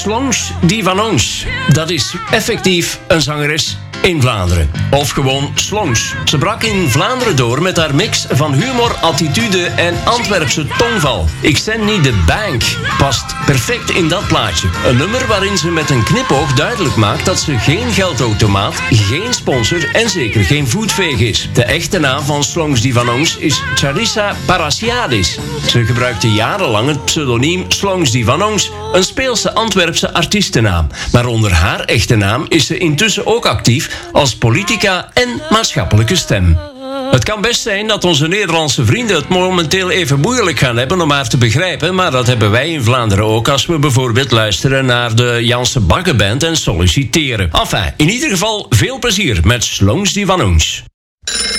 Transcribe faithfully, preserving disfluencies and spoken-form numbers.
Slongs die van ons. Dat is effectief een zangeres in Vlaanderen. Of gewoon Slongs. Ze brak in Vlaanderen door met haar mix van humor, attitude en Antwerpse tongval. Ik zend niet de bank past perfect in dat plaatje. Een nummer waarin ze met een knipoog duidelijk maakt dat ze geen geldautomaat, geen sponsor en zeker geen voetveeg is. De echte naam van Slongs die van ons is Charissa Parasiadis. Ze gebruikte jarenlang het pseudoniem Slongs die van ons, een speelse Antwerpse artiestennaam. Maar onder haar echte naam is ze intussen ook actief als politica en maatschappelijke stem. Het kan best zijn dat onze Nederlandse vrienden het momenteel even moeilijk gaan hebben om haar te begrijpen, maar dat hebben wij in Vlaanderen ook als we bijvoorbeeld luisteren naar de Janse Baggenband en solliciteren. Enfin, in ieder geval veel plezier met Slongs die van ons.